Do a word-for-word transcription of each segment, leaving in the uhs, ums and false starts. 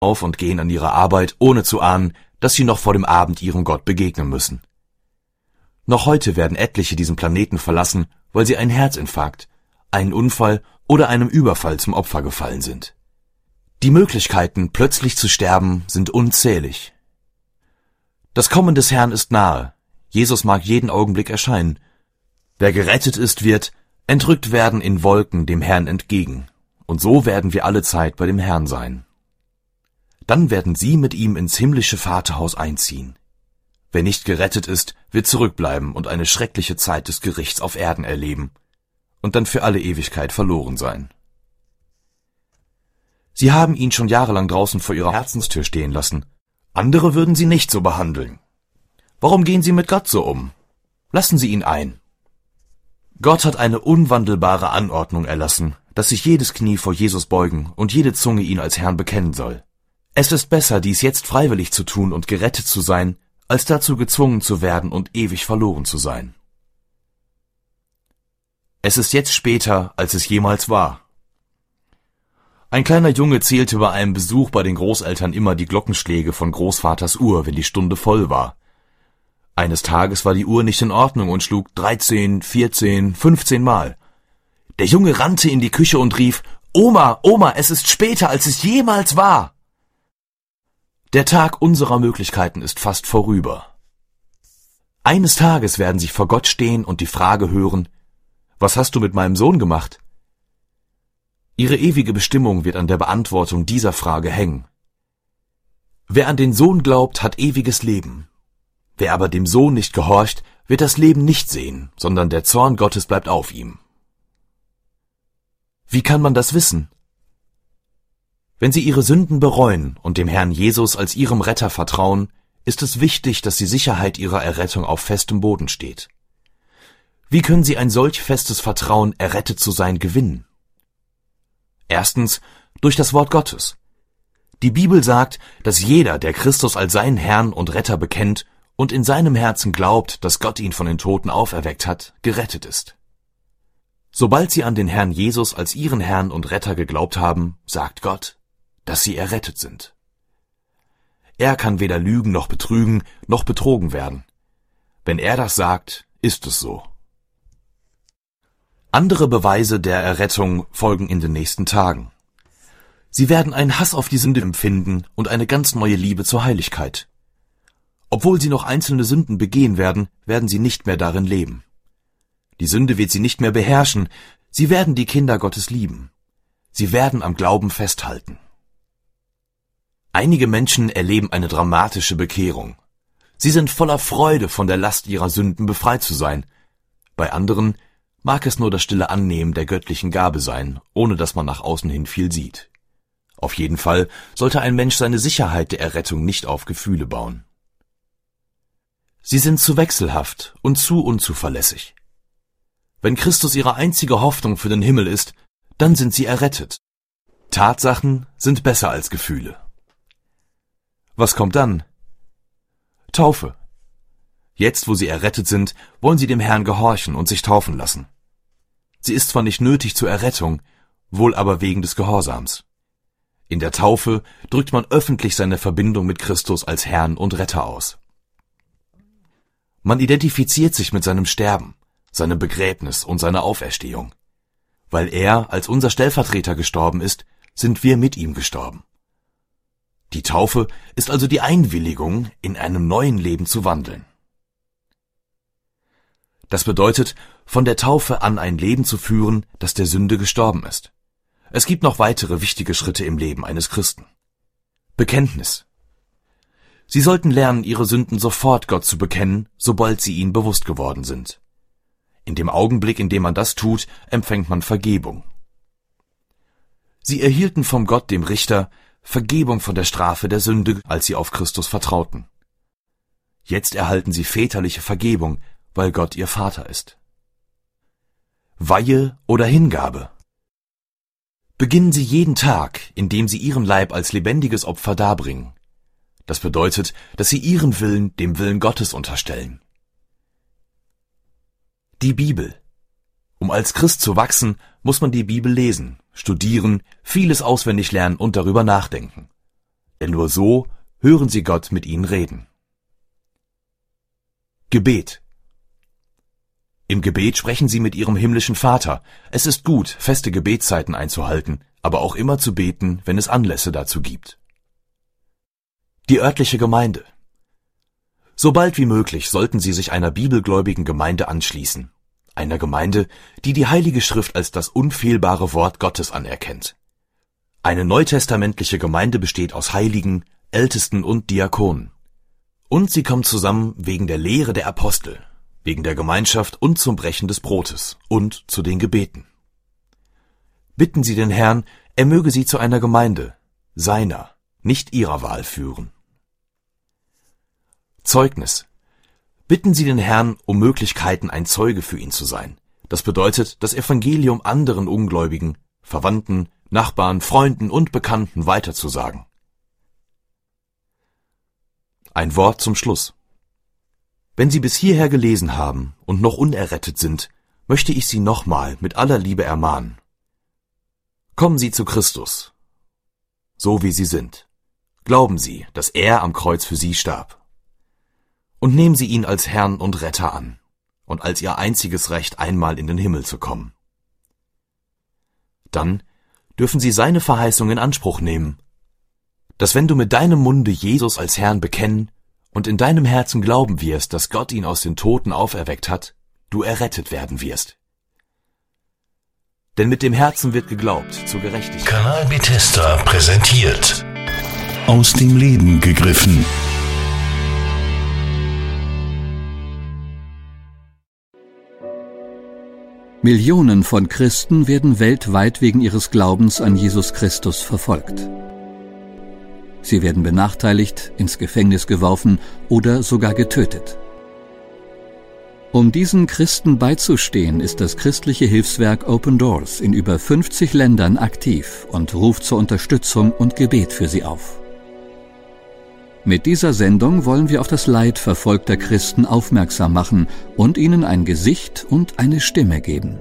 auf und gehen an ihre Arbeit, ohne zu ahnen, dass sie noch vor dem Abend ihrem Gott begegnen müssen. Noch heute werden etliche diesen Planeten verlassen, weil sie einen Herzinfarkt, einen Unfall oder einem Überfall zum Opfer gefallen sind. Die Möglichkeiten, plötzlich zu sterben, sind unzählig. Das Kommen des Herrn ist nahe. Jesus mag jeden Augenblick erscheinen. Wer gerettet ist, wird entrückt werden in Wolken dem Herrn entgegen. Und so werden wir alle Zeit bei dem Herrn sein. Dann werden sie mit ihm ins himmlische Vaterhaus einziehen. Wer nicht gerettet ist, wird zurückbleiben und eine schreckliche Zeit des Gerichts auf Erden erleben und dann für alle Ewigkeit verloren sein. Sie haben ihn schon jahrelang draußen vor ihrer Herzenstür stehen lassen. Andere würden sie nicht so behandeln. Warum gehen sie mit Gott so um? Lassen Sie ihn ein. Gott hat eine unwandelbare Anordnung erlassen, dass sich jedes Knie vor Jesus beugen und jede Zunge ihn als Herrn bekennen soll. Es ist besser, dies jetzt freiwillig zu tun und gerettet zu sein, als dazu gezwungen zu werden und ewig verloren zu sein. Es ist jetzt später, als es jemals war. Ein kleiner Junge zählte bei einem Besuch bei den Großeltern immer die Glockenschläge von Großvaters Uhr, wenn die Stunde voll war. Eines Tages war die Uhr nicht in Ordnung und schlug dreizehn, vierzehn, fünfzehn Mal. Der Junge rannte in die Küche und rief: »Oma, Oma, es ist später, als es jemals war!« Der Tag unserer Möglichkeiten ist fast vorüber. Eines Tages werden Sie vor Gott stehen und die Frage hören: »Was hast du mit meinem Sohn gemacht?« Ihre ewige Bestimmung wird an der Beantwortung dieser Frage hängen. Wer an den Sohn glaubt, hat ewiges Leben. Wer aber dem Sohn nicht gehorcht, wird das Leben nicht sehen, sondern der Zorn Gottes bleibt auf ihm. Wie kann man das wissen? Wenn Sie Ihre Sünden bereuen und dem Herrn Jesus als Ihrem Retter vertrauen, ist es wichtig, dass die Sicherheit Ihrer Errettung auf festem Boden steht. Wie können Sie ein solch festes Vertrauen, errettet zu sein, gewinnen? Erstens, durch das Wort Gottes. Die Bibel sagt, dass jeder, der Christus als seinen Herrn und Retter bekennt und in seinem Herzen glaubt, dass Gott ihn von den Toten auferweckt hat, gerettet ist. Sobald sie an den Herrn Jesus als ihren Herrn und Retter geglaubt haben, sagt Gott, dass sie errettet sind. Er kann weder lügen noch betrügen noch betrogen werden. Wenn er das sagt, ist es so. Andere Beweise der Errettung folgen in den nächsten Tagen. Sie werden einen Hass auf die Sünde empfinden und eine ganz neue Liebe zur Heiligkeit. Obwohl sie noch einzelne Sünden begehen werden, werden sie nicht mehr darin leben. Die Sünde wird sie nicht mehr beherrschen, sie werden die Kinder Gottes lieben. Sie werden am Glauben festhalten. Einige Menschen erleben eine dramatische Bekehrung. Sie sind voller Freude, von der Last ihrer Sünden befreit zu sein. Bei anderen mag es nur das stille Annehmen der göttlichen Gabe sein, ohne dass man nach außen hin viel sieht. Auf jeden Fall sollte ein Mensch seine Sicherheit der Errettung nicht auf Gefühle bauen. Sie sind zu wechselhaft und zu unzuverlässig. Wenn Christus ihre einzige Hoffnung für den Himmel ist, dann sind sie errettet. Tatsachen sind besser als Gefühle. Was kommt dann? Taufe. Jetzt, wo sie errettet sind, wollen sie dem Herrn gehorchen und sich taufen lassen. Sie ist zwar nicht nötig zur Errettung, wohl aber wegen des Gehorsams. In der Taufe drückt man öffentlich seine Verbindung mit Christus als Herrn und Retter aus. Man identifiziert sich mit seinem Sterben, seinem Begräbnis und seiner Auferstehung. Weil er als unser Stellvertreter gestorben ist, sind wir mit ihm gestorben. Die Taufe ist also die Einwilligung, in einem neuen Leben zu wandeln. Das bedeutet, von der Taufe an ein Leben zu führen, das der Sünde gestorben ist. Es gibt noch weitere wichtige Schritte im Leben eines Christen. Bekenntnis. Sie sollten lernen, ihre Sünden sofort Gott zu bekennen, sobald sie ihnen bewusst geworden sind. In dem Augenblick, in dem man das tut, empfängt man Vergebung. Sie erhielten vom Gott, dem Richter, Vergebung von der Strafe der Sünde, als sie auf Christus vertrauten. Jetzt erhalten sie väterliche Vergebung, weil Gott ihr Vater ist. Weihe oder Hingabe. Beginnen Sie jeden Tag, indem Sie Ihren Leib als lebendiges Opfer darbringen. Das bedeutet, dass Sie Ihren Willen dem Willen Gottes unterstellen. Die Bibel. Um als Christ zu wachsen, muss man die Bibel lesen, studieren, vieles auswendig lernen und darüber nachdenken. denn nur so hören sie Gott mit ihnen reden. Gebet. Im Gebet sprechen sie mit ihrem himmlischen Vater. Es ist gut, feste Gebetszeiten einzuhalten, aber auch immer zu beten, wenn es Anlässe dazu gibt. Die örtliche Gemeinde. So bald wie möglich sollten Sie sich einer bibelgläubigen Gemeinde anschließen. Einer Gemeinde, die die Heilige Schrift als das unfehlbare Wort Gottes anerkennt. Eine neutestamentliche Gemeinde besteht aus Heiligen, Ältesten und Diakonen. Und sie kommt zusammen wegen der Lehre der Apostel, wegen der Gemeinschaft und zum Brechen des Brotes und zu den Gebeten. Bitten Sie den Herrn, er möge Sie zu einer Gemeinde, seiner, nicht Ihrer Wahl führen. Zeugnis. Bitten Sie den Herrn um Möglichkeiten, ein Zeuge für ihn zu sein. Das bedeutet, das Evangelium anderen Ungläubigen, Verwandten, Nachbarn, Freunden und Bekannten weiterzusagen. Ein Wort zum Schluss. Wenn Sie bis hierher gelesen haben und noch unerrettet sind, möchte ich Sie nochmal mit aller Liebe ermahnen. Kommen Sie zu Christus, so wie Sie sind. Glauben Sie, dass er am Kreuz für Sie starb. Und nehmen Sie ihn als Herrn und Retter an und als Ihr einziges Recht, einmal in den Himmel zu kommen. Dann dürfen Sie seine Verheißung in Anspruch nehmen, dass wenn du mit deinem Munde Jesus als Herrn bekennen und in deinem Herzen glauben wirst, dass Gott ihn aus den Toten auferweckt hat, du errettet werden wirst. Denn mit dem Herzen wird geglaubt zur Gerechtigkeit. Kanal Bethesda präsentiert Aus dem Leben gegriffen. Millionen von Christen werden weltweit wegen ihres Glaubens an Jesus Christus verfolgt. Sie werden benachteiligt, ins Gefängnis geworfen oder sogar getötet. Um diesen Christen beizustehen, ist das christliche Hilfswerk Open Doors in über fünfzig Ländern aktiv und ruft zur Unterstützung und Gebet für sie auf. Mit dieser Sendung wollen wir auf das Leid verfolgter Christen aufmerksam machen und ihnen ein Gesicht und eine Stimme geben.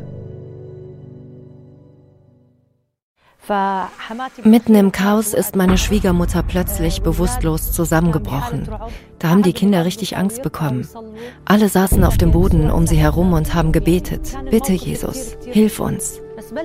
Mitten im Chaos ist meine Schwiegermutter plötzlich bewusstlos zusammengebrochen. Da haben die Kinder richtig Angst bekommen. Alle saßen auf dem Boden um sie herum und haben gebetet. Bitte, Jesus, hilf uns.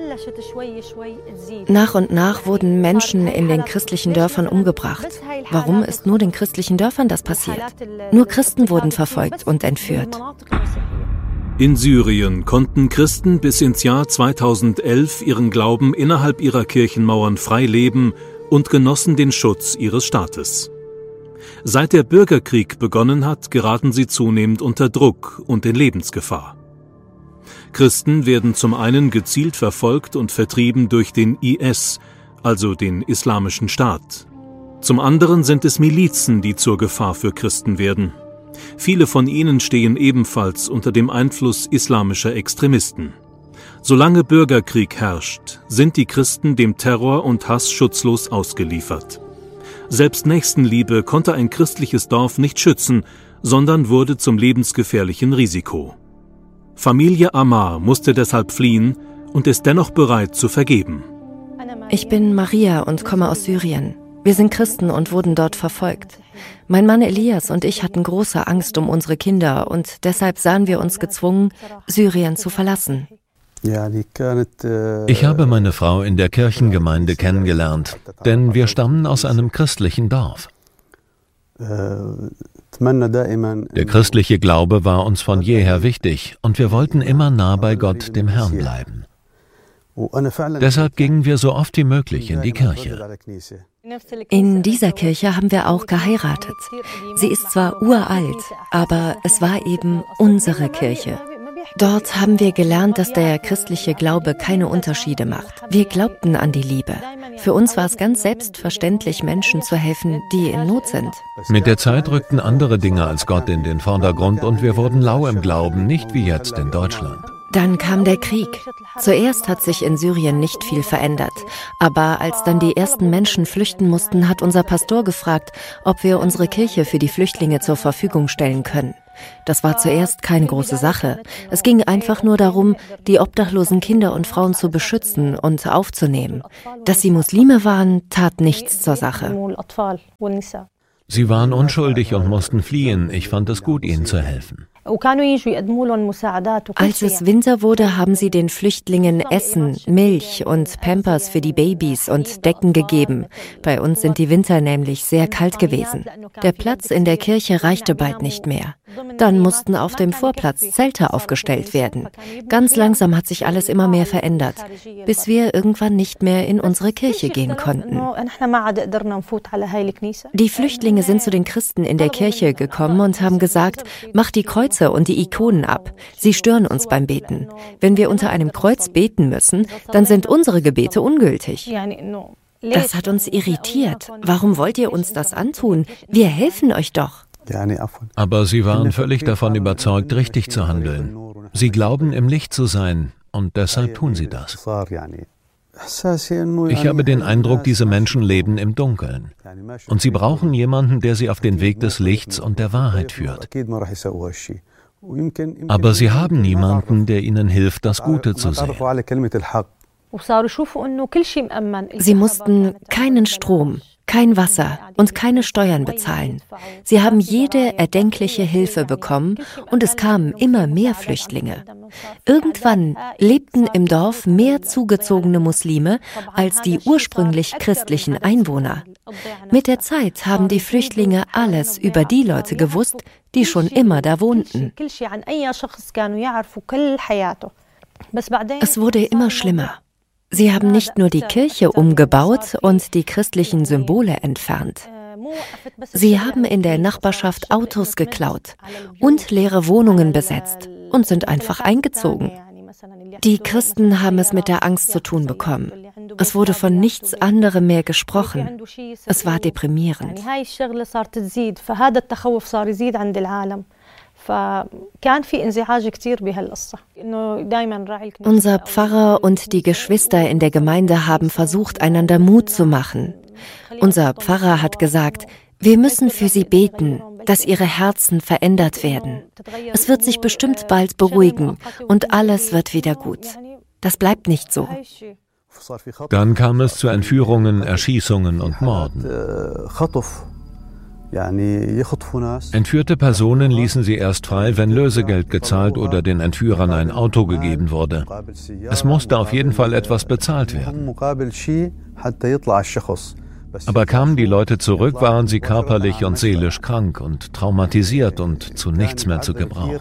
Nach und nach wurden Menschen in den christlichen Dörfern umgebracht. Warum ist nur den christlichen Dörfern das passiert? Nur Christen wurden verfolgt und entführt. In Syrien konnten Christen bis ins Jahr zweitausendelf ihren Glauben innerhalb ihrer Kirchenmauern frei leben und genossen den Schutz ihres Staates. Seit der Bürgerkrieg begonnen hat, geraten sie zunehmend unter Druck und in Lebensgefahr. Christen werden zum einen gezielt verfolgt und vertrieben durch den I S, also den Islamischen Staat. Zum anderen sind es Milizen, die zur Gefahr für Christen werden. Viele von ihnen stehen ebenfalls unter dem Einfluss islamischer Extremisten. Solange Bürgerkrieg herrscht, sind die Christen dem Terror und Hass schutzlos ausgeliefert. Selbst Nächstenliebe konnte ein christliches Dorf nicht schützen, sondern wurde zum lebensgefährlichen Risiko. Familie Ammar musste deshalb fliehen und ist dennoch bereit zu vergeben. Ich bin Maria und komme aus Syrien. Wir sind Christen und wurden dort verfolgt. Mein Mann Elias und ich hatten große Angst um unsere Kinder und deshalb sahen wir uns gezwungen, Syrien zu verlassen. Ich habe meine Frau in der Kirchengemeinde kennengelernt, denn wir stammen aus einem christlichen Dorf. Der christliche Glaube war uns von jeher wichtig und wir wollten immer nah bei Gott, dem Herrn, bleiben. Deshalb gingen wir so oft wie möglich in die Kirche. In dieser Kirche haben wir auch geheiratet. Sie ist zwar uralt, aber es war eben unsere Kirche. Dort haben wir gelernt, dass der christliche Glaube keine Unterschiede macht. Wir glaubten an die Liebe. Für uns war es ganz selbstverständlich, Menschen zu helfen, die in Not sind. Mit der Zeit rückten andere Dinge als Gott in den Vordergrund und wir wurden lau im Glauben, nicht wie jetzt in Deutschland. Dann kam der Krieg. Zuerst hat sich in Syrien nicht viel verändert. Aber als dann die ersten Menschen flüchten mussten, hat unser Pastor gefragt, ob wir unsere Kirche für die Flüchtlinge zur Verfügung stellen können. Das war zuerst keine große Sache. Es ging einfach nur darum, die obdachlosen Kinder und Frauen zu beschützen und aufzunehmen. Dass sie Muslime waren, tat nichts zur Sache. Sie waren unschuldig und mussten fliehen. Ich fand es gut, ihnen zu helfen. Als es Winter wurde, haben sie den Flüchtlingen Essen, Milch und Pampers für die Babys und Decken gegeben. Bei uns sind die Winter nämlich sehr kalt gewesen. Der Platz in der Kirche reichte bald nicht mehr. Dann mussten auf dem Vorplatz Zelte aufgestellt werden. Ganz langsam hat sich alles immer mehr verändert, bis wir irgendwann nicht mehr in unsere Kirche gehen konnten. Die Flüchtlinge sind zu den Christen in der Kirche gekommen und haben gesagt, mach die Kreuze und die Ikonen ab. Sie stören uns beim Beten. Wenn wir unter einem Kreuz beten müssen, dann sind unsere Gebete ungültig. Das hat uns irritiert. Warum wollt ihr uns das antun? Wir helfen euch doch. Aber sie waren völlig davon überzeugt, richtig zu handeln. Sie glauben, im Licht zu sein, und deshalb tun sie das. Ich habe den Eindruck, diese Menschen leben im Dunkeln. Und sie brauchen jemanden, der sie auf den Weg des Lichts und der Wahrheit führt. Aber sie haben niemanden, der ihnen hilft, das Gute zu sehen. Sie mussten keinen Strom, kein Wasser und keine Steuern bezahlen. Sie haben jede erdenkliche Hilfe bekommen und es kamen immer mehr Flüchtlinge. Irgendwann lebten im Dorf mehr zugezogene Muslime als die ursprünglich christlichen Einwohner. Mit der Zeit haben die Flüchtlinge alles über die Leute gewusst, die schon immer da wohnten. Es wurde immer schlimmer. Sie haben nicht nur die Kirche umgebaut und die christlichen Symbole entfernt. Sie haben in der Nachbarschaft Autos geklaut und leere Wohnungen besetzt und sind einfach eingezogen. Die Christen haben es mit der Angst zu tun bekommen. Es wurde von nichts anderem mehr gesprochen. Es war deprimierend. Unser Pfarrer und die Geschwister in der Gemeinde haben versucht, einander Mut zu machen. Unser Pfarrer hat gesagt, wir müssen für sie beten, dass ihre Herzen verändert werden. Es wird sich bestimmt bald beruhigen und alles wird wieder gut. Das bleibt nicht so. Dann kam es zu Entführungen, Erschießungen und Morden. Entführte Personen ließen sie erst frei, wenn Lösegeld gezahlt oder den Entführern ein Auto gegeben wurde. Es musste auf jeden Fall etwas bezahlt werden. Aber kamen die Leute zurück, waren sie körperlich und seelisch krank und traumatisiert und zu nichts mehr zu gebrauchen.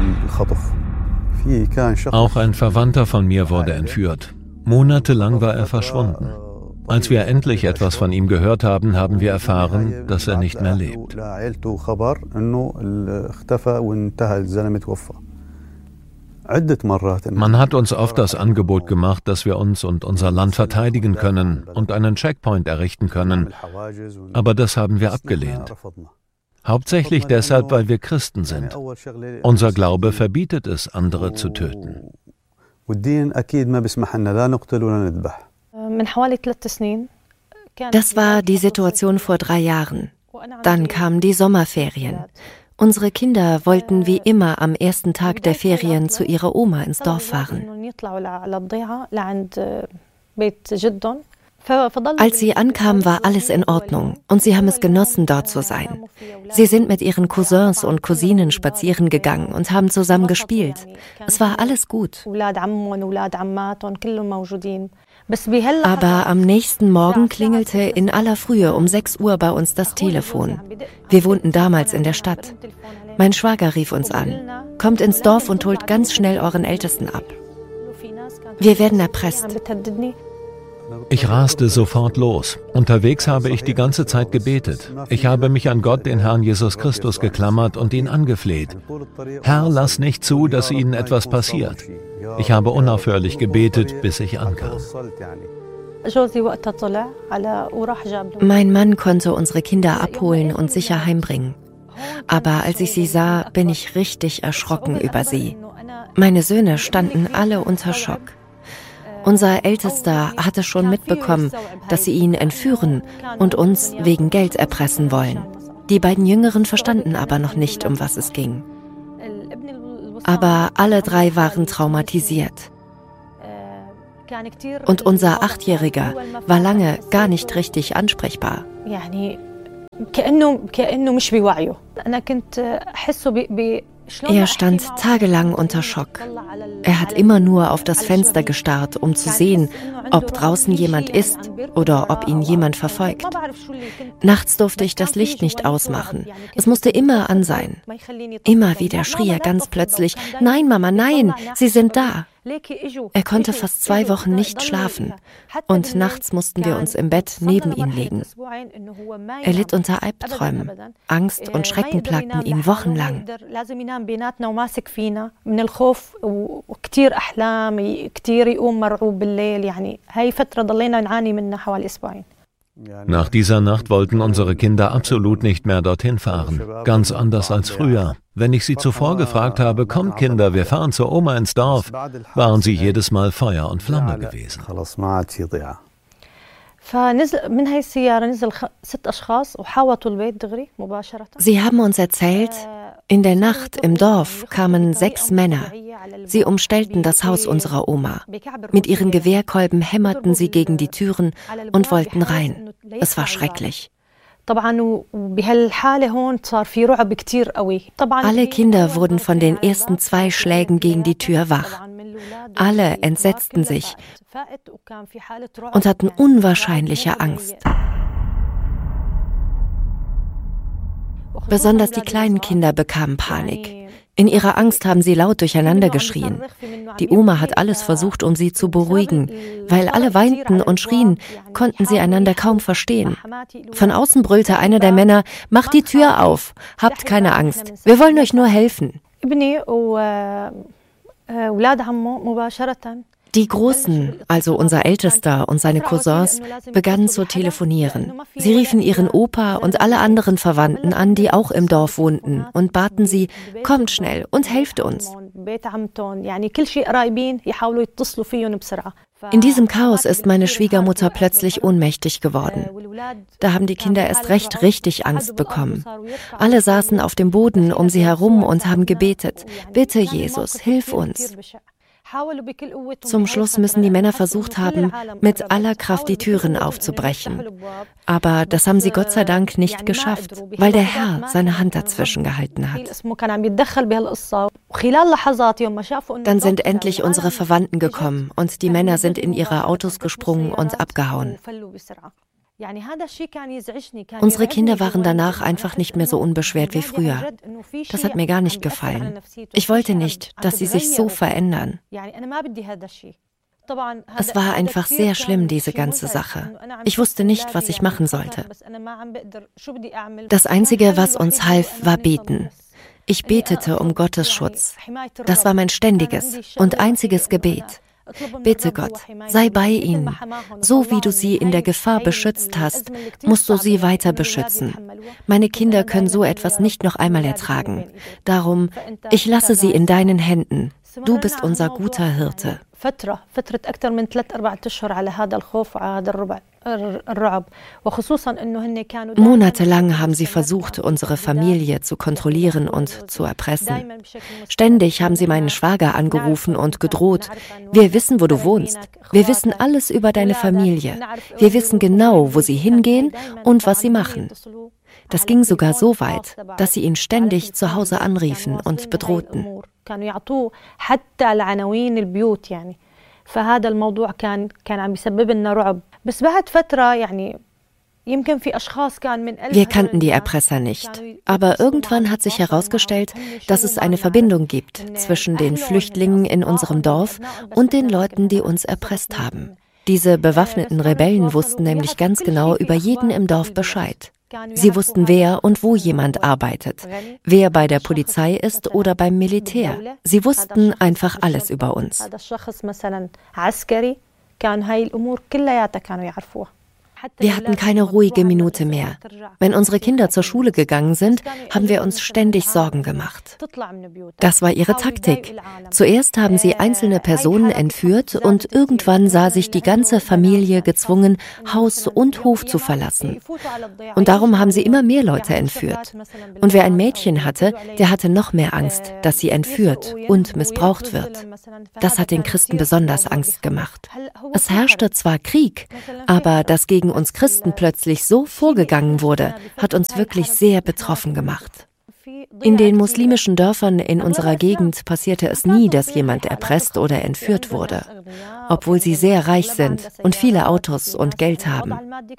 Auch ein Verwandter von mir wurde entführt. Monatelang war er verschwunden. Als wir endlich etwas von ihm gehört haben, haben wir erfahren, dass er nicht mehr lebt. Man hat uns oft das Angebot gemacht, dass wir uns und unser Land verteidigen können und einen Checkpoint errichten können. Aber das haben wir abgelehnt. Hauptsächlich deshalb, weil wir Christen sind. Unser Glaube verbietet es, andere zu töten. Das war die Situation vor drei Jahren. Dann kamen die Sommerferien. Unsere Kinder wollten wie immer am ersten Tag der Ferien zu ihrer Oma ins Dorf fahren. Als sie ankamen, war alles in Ordnung und sie haben es genossen, dort zu sein. Sie sind mit ihren Cousins und Cousinen spazieren gegangen und haben zusammen gespielt. Es war alles gut. Aber am nächsten Morgen klingelte in aller Frühe um sechs Uhr bei uns das Telefon. Wir wohnten damals in der Stadt. Mein Schwager rief uns an. Kommt ins Dorf und holt ganz schnell euren Ältesten ab. Wir werden erpresst. Ich raste sofort los. Unterwegs habe ich die ganze Zeit gebetet. Ich habe mich an Gott, den Herrn Jesus Christus, geklammert und ihn angefleht. Herr, lass nicht zu, dass ihnen etwas passiert. Ich habe unaufhörlich gebetet, bis ich ankam. Mein Mann konnte unsere Kinder abholen und sicher heimbringen. Aber als ich sie sah, bin ich richtig erschrocken über sie. Meine Söhne standen alle unter Schock. Unser Ältester hatte schon mitbekommen, dass sie ihn entführen und uns wegen Geld erpressen wollen. Die beiden Jüngeren verstanden aber noch nicht, um was es ging. Aber alle drei waren traumatisiert. Und unser Achtjähriger war lange gar nicht richtig ansprechbar. Er stand tagelang unter Schock. Er hat immer nur auf das Fenster gestarrt, um zu sehen, ob draußen jemand ist oder ob ihn jemand verfolgt. Nachts durfte ich das Licht nicht ausmachen. Es musste immer an sein. Immer wieder schrie er ganz plötzlich: Nein, Mama, nein, sie sind da. Er konnte fast zwei Wochen nicht schlafen und nachts mussten wir uns im Bett neben ihn legen. Er litt unter Albträumen. Angst und Schrecken plagten ihn wochenlang. Nach dieser Nacht wollten unsere Kinder absolut nicht mehr dorthin fahren. Ganz anders als früher. Wenn ich sie zuvor gefragt habe, kommt Kinder, wir fahren zur Oma ins Dorf, waren sie jedes Mal Feuer und Flamme gewesen. Sie haben uns erzählt, in der Nacht im Dorf kamen sechs Männer. Sie umstellten das Haus unserer Oma. Mit ihren Gewehrkolben hämmerten sie gegen die Türen und wollten rein. Es war schrecklich. Alle Kinder wurden von den ersten zwei Schlägen gegen die Tür wach. Alle entsetzten sich und hatten unwahrscheinliche Angst. Besonders die kleinen Kinder bekamen Panik. In ihrer Angst haben sie laut durcheinander geschrien. Die Oma hat alles versucht, um sie zu beruhigen. Weil alle weinten und schrien, konnten sie einander kaum verstehen. Von außen brüllte einer der Männer: Macht die Tür auf, habt keine Angst, wir wollen euch nur helfen. Die Großen, also unser Ältester und seine Cousins, begannen zu telefonieren. Sie riefen ihren Opa und alle anderen Verwandten an, die auch im Dorf wohnten, und baten sie: Kommt schnell und helft uns. In diesem Chaos ist meine Schwiegermutter plötzlich ohnmächtig geworden. Da haben die Kinder erst recht richtig Angst bekommen. Alle saßen auf dem Boden um sie herum und haben gebetet: Bitte, Jesus, hilf uns. Zum Schluss müssen die Männer versucht haben, mit aller Kraft die Türen aufzubrechen. Aber das haben sie Gott sei Dank nicht geschafft, weil der Herr seine Hand dazwischen gehalten hat. Dann sind endlich unsere Verwandten gekommen und die Männer sind in ihre Autos gesprungen und abgehauen. Unsere Kinder waren danach einfach nicht mehr so unbeschwert wie früher. Das hat mir gar nicht gefallen. Ich wollte nicht, dass sie sich so verändern. Es war einfach sehr schlimm, diese ganze Sache. Ich wusste nicht, was ich machen sollte. Das Einzige, was uns half, war beten. Ich betete um Gottes Schutz. Das war mein ständiges und einziges Gebet. Bitte Gott, sei bei ihnen. So wie du sie in der Gefahr beschützt hast, musst du sie weiter beschützen. Meine Kinder können so etwas nicht noch einmal ertragen. Darum, ich lasse sie in deinen Händen. Du bist unser guter Hirte. Monatelang haben sie versucht, unsere Familie zu kontrollieren und zu erpressen. Ständig haben sie meinen Schwager angerufen und gedroht: Wir wissen, wo du wohnst. Wir wissen alles über deine Familie. Wir wissen genau, wo sie hingehen und was sie machen. Das ging sogar so weit, dass sie ihn ständig zu Hause anriefen und bedrohten. Wir kannten die Erpresser nicht, aber irgendwann hat sich herausgestellt, dass es eine Verbindung gibt zwischen den Flüchtlingen in unserem Dorf und den Leuten, die uns erpresst haben. Diese bewaffneten Rebellen wussten nämlich ganz genau über jeden im Dorf Bescheid. Sie wussten, wer und wo jemand arbeitet, wer bei der Polizei ist oder beim Militär. Sie wussten einfach alles über uns. Wir hatten keine ruhige Minute mehr. Wenn unsere Kinder zur Schule gegangen sind, haben wir uns ständig Sorgen gemacht. Das war ihre Taktik. Zuerst haben sie einzelne Personen entführt und irgendwann sah sich die ganze Familie gezwungen, Haus und Hof zu verlassen. Und darum haben sie immer mehr Leute entführt. Und wer ein Mädchen hatte, der hatte noch mehr Angst, dass sie entführt und missbraucht wird. Das hat den Christen besonders Angst gemacht. Es herrschte zwar Krieg, aber dass gegen uns Christen plötzlich so vorgegangen wurde, hat uns wirklich sehr betroffen gemacht. In den muslimischen Dörfern in unserer Gegend passierte es nie, dass jemand erpresst oder entführt wurde, obwohl sie sehr reich sind und viele Autos und Geld haben.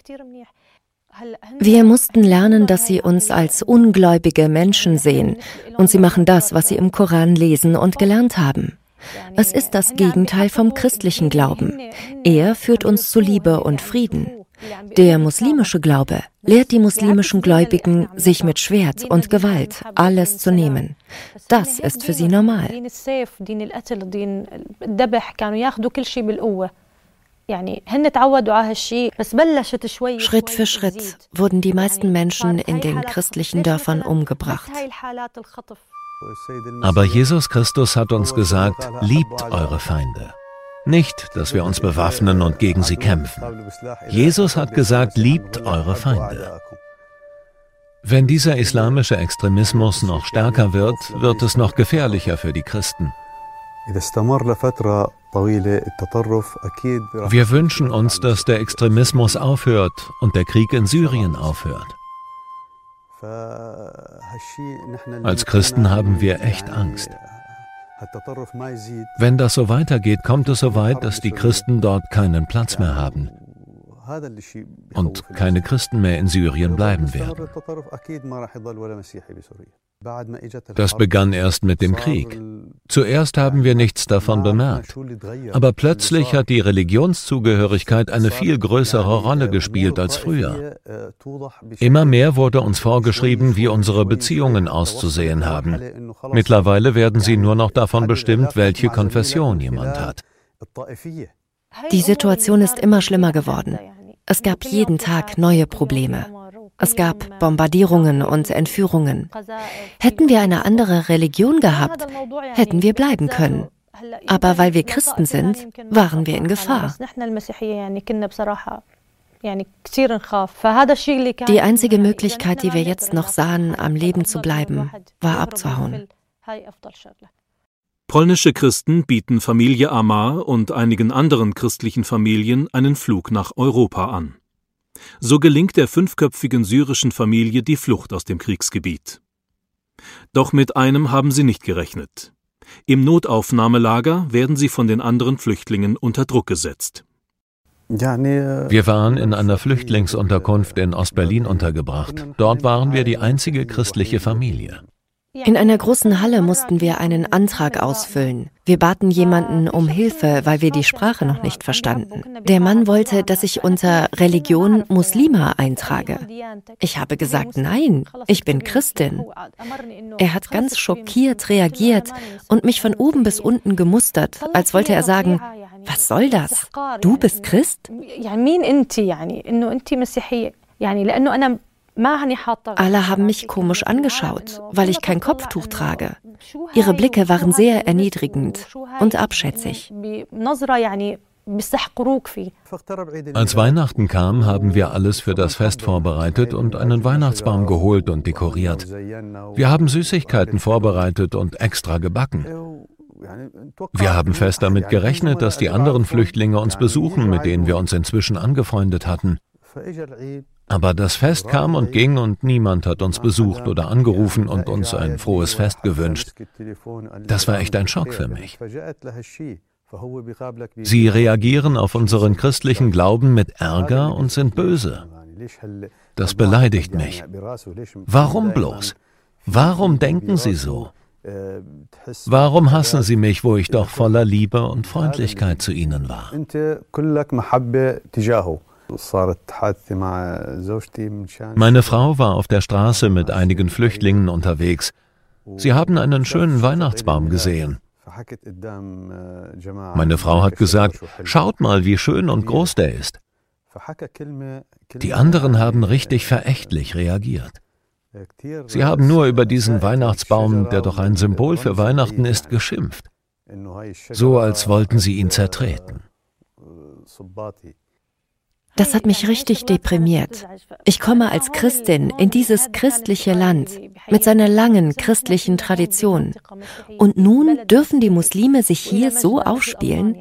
Wir mussten lernen, dass sie uns als ungläubige Menschen sehen und sie machen das, was sie im Koran lesen und gelernt haben. Es ist das Gegenteil vom christlichen Glauben. Er führt uns zu Liebe und Frieden. Der muslimische Glaube lehrt die muslimischen Gläubigen, sich mit Schwert und Gewalt alles zu nehmen. Das ist für sie normal. Schritt für Schritt wurden die meisten Menschen in den christlichen Dörfern umgebracht. Aber Jesus Christus hat uns gesagt, liebt eure Feinde. Nicht, dass wir uns bewaffnen und gegen sie kämpfen. Jesus hat gesagt, liebt eure Feinde. Wenn dieser islamische Extremismus noch stärker wird, wird es noch gefährlicher für die Christen. Wir wünschen uns, dass der Extremismus aufhört und der Krieg in Syrien aufhört. Als Christen haben wir echt Angst. Wenn das so weitergeht, kommt es so weit, dass die Christen dort keinen Platz mehr haben und keine Christen mehr in Syrien bleiben werden. Das begann erst mit dem Krieg. Zuerst haben wir nichts davon bemerkt. Aber plötzlich hat die Religionszugehörigkeit eine viel größere Rolle gespielt als früher. Immer mehr wurde uns vorgeschrieben, wie unsere Beziehungen auszusehen haben. Mittlerweile werden sie nur noch davon bestimmt, welche Konfession jemand hat. Die Situation ist immer schlimmer geworden. Es gab jeden Tag neue Probleme. Es gab Bombardierungen und Entführungen. Hätten wir eine andere Religion gehabt, hätten wir bleiben können. Aber weil wir Christen sind, waren wir in Gefahr. Die einzige Möglichkeit, die wir jetzt noch sahen, am Leben zu bleiben, war abzuhauen. Polnische Christen bieten Familie Amar und einigen anderen christlichen Familien einen Flug nach Europa an. So gelingt der fünfköpfigen syrischen Familie die Flucht aus dem Kriegsgebiet. Doch mit einem haben sie nicht gerechnet. Im Notaufnahmelager werden sie von den anderen Flüchtlingen unter Druck gesetzt. Wir waren in einer Flüchtlingsunterkunft in Ostberlin untergebracht. Dort waren wir die einzige christliche Familie. In einer großen Halle mussten wir einen Antrag ausfüllen. Wir baten jemanden um Hilfe, weil wir die Sprache noch nicht verstanden. Der Mann wollte, dass ich unter Religion Muslima eintrage. Ich habe gesagt, nein, ich bin Christin. Er hat ganz schockiert reagiert und mich von oben bis unten gemustert, als wollte er sagen, was soll das? Du bist Christ? Alle haben mich komisch angeschaut, weil ich kein Kopftuch trage. Ihre Blicke waren sehr erniedrigend und abschätzig. Als Weihnachten kam, haben wir alles für das Fest vorbereitet und einen Weihnachtsbaum geholt und dekoriert. Wir haben Süßigkeiten vorbereitet und extra gebacken. Wir haben fest damit gerechnet, dass die anderen Flüchtlinge uns besuchen, mit denen wir uns inzwischen angefreundet hatten. Aber das Fest kam und ging und niemand hat uns besucht oder angerufen und uns ein frohes Fest gewünscht. Das war echt ein Schock für mich. Sie reagieren auf unseren christlichen Glauben mit Ärger und sind böse. Das beleidigt mich. Warum bloß? Warum denken Sie so? Warum hassen Sie mich, wo ich doch voller Liebe und Freundlichkeit zu Ihnen war? Meine Frau war auf der Straße mit einigen Flüchtlingen unterwegs. Sie haben einen schönen Weihnachtsbaum gesehen. Meine Frau hat gesagt, schaut mal, wie schön und groß der ist. Die anderen haben richtig verächtlich reagiert. Sie haben nur über diesen Weihnachtsbaum, der doch ein Symbol für Weihnachten ist, geschimpft. So als wollten sie ihn zertreten. Das hat mich richtig deprimiert. Ich komme als Christin in dieses christliche Land mit seiner langen christlichen Tradition. Und nun dürfen die Muslime sich hier so aufspielen?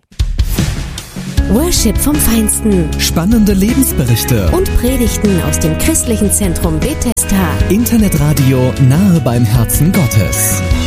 Worship vom Feinsten. Spannende Lebensberichte. Und Predigten aus dem christlichen Zentrum Bethesda. Internetradio nahe beim Herzen Gottes.